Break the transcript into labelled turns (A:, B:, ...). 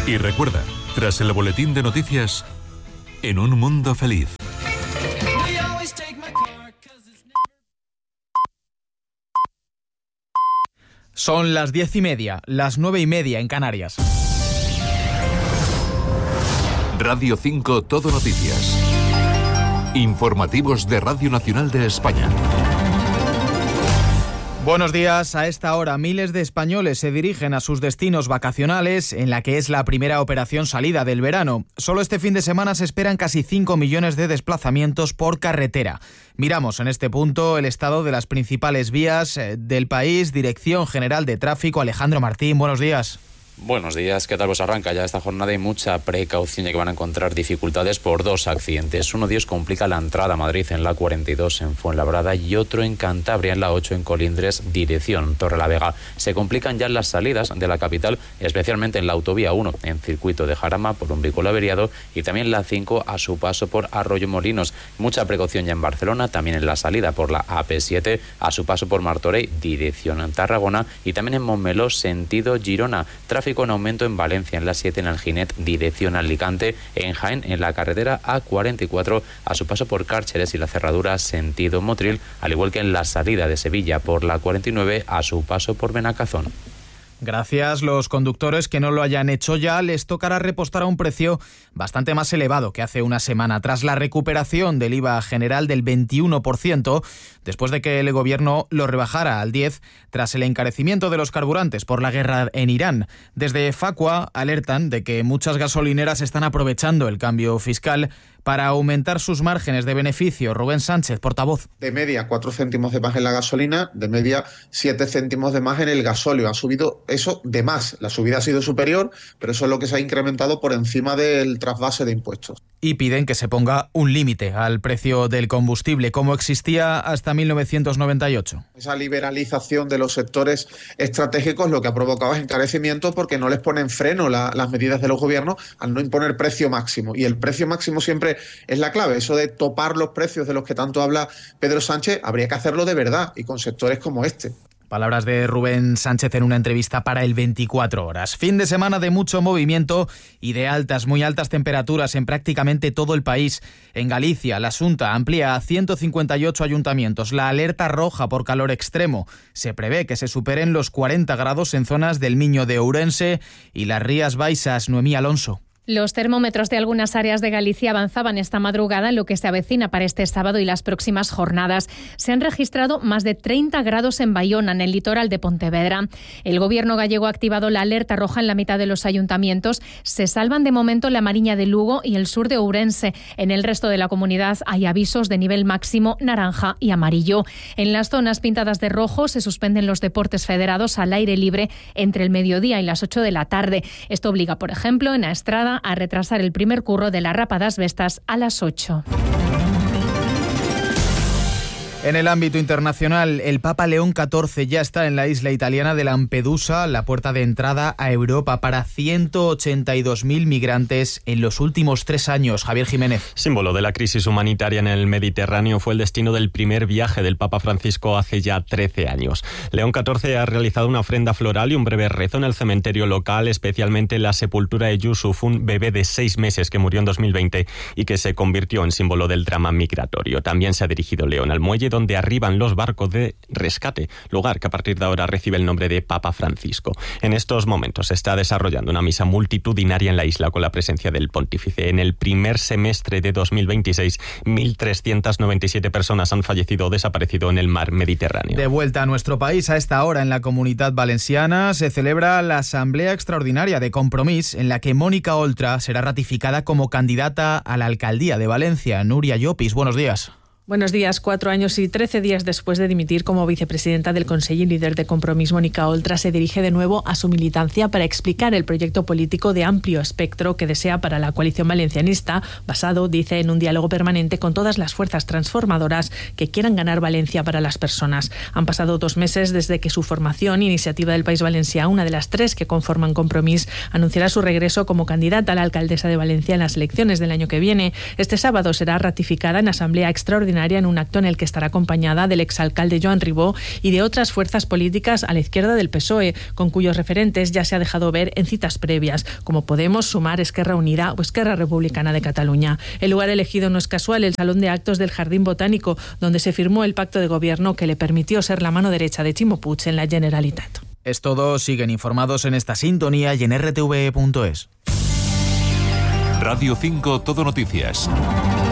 A: Y recuerda, tras el boletín de noticias, En un mundo feliz.
B: Son las 10:30, las 9:30 en Canarias.
A: Radio 5 Todo Noticias. Informativos de Radio Nacional de España.
B: Buenos días. A esta hora miles de españoles se dirigen a sus destinos vacacionales en la que es la primera operación salida del verano. Solo este fin de semana se esperan casi 5 millones de desplazamientos por carretera. Miramos en este punto el estado de las principales vías del país. Dirección General de Tráfico, Alejandro Martín, buenos días.
C: Buenos días, ¿qué tal? Pues arranca ya esta jornada y mucha precaución, ya que van a encontrar dificultades por dos accidentes. Uno de ellos complica la entrada a Madrid en la 42 en Fuenlabrada y otro en Cantabria en la 8 en Colindres, dirección Torrelavega. Se complican ya las salidas de la capital, especialmente en la autovía 1 en circuito de Jarama por un vehículo averiado y también la 5 a su paso por Arroyomolinos. Mucha precaución ya en Barcelona, también en la salida por la AP7 a su paso por Martorell, dirección Tarragona y también en Montmeló, sentido Girona. Tráfico en aumento en Valencia, en la 7 en Alginet, dirección Alicante, en Jaén, en la carretera A44, a su paso por Cárceres y la cerradura sentido Motril, al igual que en la salida de Sevilla por la 49, a su paso por Benacazón.
B: Gracias. Los conductores que no lo hayan hecho ya les tocará repostar a un precio bastante más elevado que hace una semana. Tras la recuperación del IVA general del 21%, después de que el gobierno lo rebajara al 10%, tras el encarecimiento de los carburantes por la guerra en Irán. Desde Facua alertan de que muchas gasolineras están aprovechando el cambio fiscal para aumentar sus márgenes de beneficio. Rubén Sánchez, portavoz.
D: De media 4 céntimos de más en la gasolina, de media 7 céntimos de más en el gasóleo. Ha subido eso de más. La subida ha sido superior, pero eso es lo que se ha incrementado por encima del trasvase de impuestos.
B: Y piden que se ponga un límite al precio del combustible, como existía hasta 1998.
D: Esa liberalización de los sectores estratégicos lo que ha provocado es encarecimiento porque no les ponen freno las medidas de los gobiernos al no imponer precio máximo. Y el precio máximo siempre es la clave. Eso de topar los precios de los que tanto habla Pedro Sánchez, habría que hacerlo de verdad y con sectores como este.
B: Palabras de Rubén Sánchez en una entrevista para el 24 horas. Fin de semana de mucho movimiento y de altas, muy altas temperaturas en prácticamente todo el país. En Galicia, la Xunta amplía a 158 ayuntamientos la alerta roja por calor extremo. Se prevé que se superen los 40 grados en zonas del Miño de Ourense y las Rías Baixas. Noemí Alonso.
E: Los termómetros de algunas áreas de Galicia avanzaban esta madrugada en lo que se avecina para este sábado y las próximas jornadas. Se han registrado más de 30 grados en Baiona, en el litoral de Pontevedra. El gobierno gallego ha activado la alerta roja en la mitad de los ayuntamientos. Se salvan de momento la Mariña de Lugo y el sur de Ourense. En el resto de la comunidad hay avisos de nivel máximo naranja y amarillo. En las zonas pintadas de rojo se suspenden los deportes federados al aire libre entre el mediodía y las 8 de la tarde. Esto obliga, por ejemplo, en A Estrada a retrasar el primer curro de la Rapa das Vestas a las 8.
B: En el ámbito internacional, el Papa León XIV ya está en la isla italiana de Lampedusa, la puerta de entrada a Europa para 182.000 migrantes en los últimos 3 años. Javier Jiménez.
F: Símbolo de la crisis humanitaria en el Mediterráneo, fue el destino del primer viaje del Papa Francisco hace ya 13 años. León XIV ha realizado una ofrenda floral y un breve rezo en el cementerio local, especialmente la sepultura de Yusuf, un bebé de 6 meses que murió en 2020 y que se convirtió en símbolo del drama migratorio. También se ha dirigido León al muelle donde arriban los barcos de rescate, lugar que a partir de ahora recibe el nombre de Papa Francisco. En estos momentos se está desarrollando una misa multitudinaria en la isla con la presencia del pontífice. En el primer semestre de 2026, 1.397 personas han fallecido o desaparecido en el mar Mediterráneo.
B: De vuelta a nuestro país, a esta hora en la Comunitat Valenciana se celebra la Asamblea Extraordinaria de Compromís, en la que Mónica Oltra será ratificada como candidata a la alcaldía de Valencia. Núria Llopis, buenos días.
G: Buenos días. 4 años y 13 días después de dimitir como vicepresidenta del Consell y líder de Compromís, Mónica Oltra se dirige de nuevo a su militancia para explicar el proyecto político de amplio espectro que desea para la coalición valencianista, basado, dice, en un diálogo permanente con todas las fuerzas transformadoras que quieran ganar Valencia para las personas. Han pasado 2 meses desde que su formación, Iniciativa del País Valencià, una de las 3 que conforman Compromís, anunciará su regreso como candidata a la alcaldesa de Valencia en las elecciones del año que viene. Este sábado será ratificada en Asamblea Extraordinaria extraordinaria en un acto en el que estará acompañada del exalcalde Joan Ribó y de otras fuerzas políticas a la izquierda del PSOE, con cuyos referentes ya se ha dejado ver en citas previas, como Podemos, Sumar, Esquerra Unida o Esquerra Republicana de Cataluña. El lugar elegido no es casual, el Salón de Actos del Jardín Botánico, donde se firmó el pacto de gobierno que le permitió ser la mano derecha de Ximo Puig en la Generalitat.
B: Es todo, siguen informados en esta sintonía y en rtve.es.
A: Radio 5 Todo Noticias.